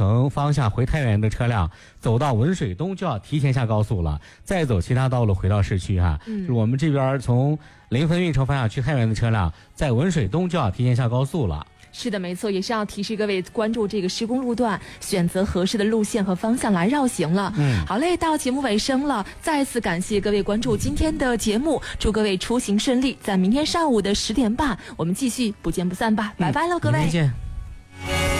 城方向回太原的车辆走到文水东就要提前下高速了，再走其他道路回到市区哈。就是我们这边从临汾运城方向去太原的车辆在文水东就要提前下高速了。 是的，没错，也是要提示各位关注这个施工路段，选择合适的路线和方向来绕行了。好嘞，到节目尾声了，再次感谢各位关注今天的节目，祝各位出行顺利，在明天上午的10点半，我们继续不见不散吧，拜拜了，各位。 明天见。